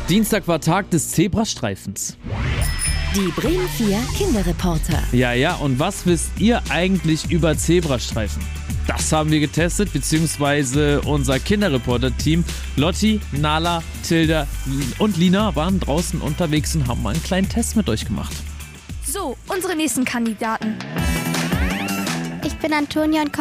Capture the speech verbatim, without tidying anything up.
Dienstag war Tag des Zebrastreifens. Die Bremen vier Kinderreporter. Ja, ja, und was wisst ihr eigentlich über Zebrastreifen? Das haben wir getestet, beziehungsweise unser Kinderreporter-Team Lotti, Nala, Tilda und Lina waren draußen unterwegs und haben mal einen kleinen Test mit euch gemacht. So, unsere nächsten Kandidaten. Ich bin Antonia und